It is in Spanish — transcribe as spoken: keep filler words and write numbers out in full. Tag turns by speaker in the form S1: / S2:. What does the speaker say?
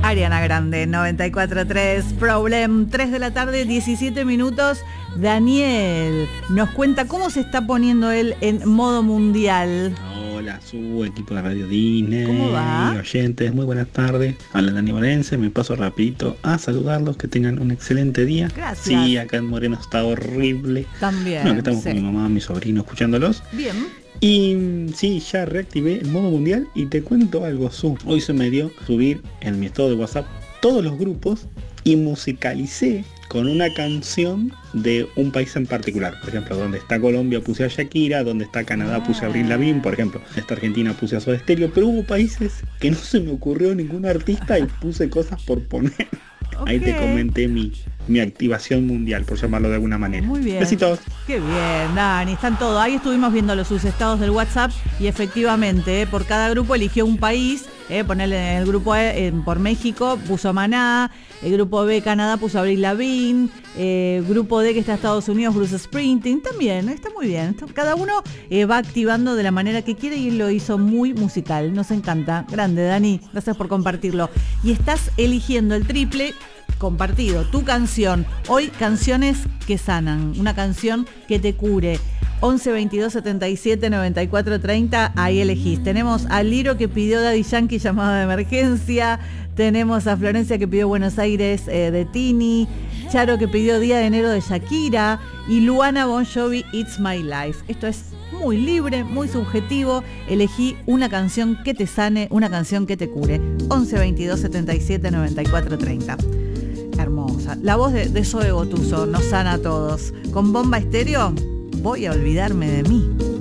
S1: Ariana Grande, noventa y cuatro tres, Problem, tres de la tarde, diecisiete minutos. Daniel nos cuenta cómo se está poniendo él en modo mundial.
S2: Hola, su equipo de Radio Disney.
S1: ¿Cómo va?
S2: Oyentes, muy buenas tardes. Habla Dani Morense, me paso rapidito a saludarlos, que tengan un excelente día.
S1: Gracias.
S2: Sí, acá en Moreno está horrible.
S1: También.
S2: No, que estamos
S1: sí.
S2: con mi mamá, mi sobrino, escuchándolos.
S1: Bien.
S2: Y sí, ya reactivé el modo mundial y te cuento algo, Su. Hoy se me dio subir en mi estado de WhatsApp todos los grupos y musicalicé con una canción de un país en particular. Por ejemplo, donde está Colombia puse a Shakira, donde está Canadá puse a Avril Lavigne, por ejemplo, donde está Argentina puse a Soda Stereo, pero hubo países que no se me ocurrió ningún artista y puse cosas por poner. Okay. Ahí te comenté mi, mi activación mundial, por llamarlo de alguna manera.
S1: Muy bien.
S2: Besitos.
S1: Qué bien, Dani, están todos. Ahí estuvimos viendo los sus estados del WhatsApp y efectivamente, eh, por cada grupo eligió un país. Eh, ponerle en el grupo A eh, por México puso Maná, el grupo B Canadá puso Avril Lavigne, eh, grupo D que está Estados Unidos Bruce Springsteen, también, está muy bien. Está, cada uno eh, va activando de la manera que quiere y él lo hizo muy musical, nos encanta. Grande, Dani, gracias por compartirlo. Y estás eligiendo el triple compartido, tu canción. Hoy, canciones que sanan, una canción que te cure. once veintidós setenta y siete noventa y cuatro treinta, ahí elegís. Tenemos a Liro que pidió Daddy Yankee llamada de emergencia, tenemos a Florencia que pidió Buenos Aires eh, de Tini, Charo que pidió Día de Enero de Shakira y Luana Bon Jovi It's My Life. Esto es muy libre, muy subjetivo. Elegí una canción que te sane, una canción que te cure. once veintidós setenta y siete noventa y cuatro treinta. Hermosa. La voz de, de Zoe Gotuso nos sana a todos. Con Bomba Estéreo, voy a olvidarme de mí.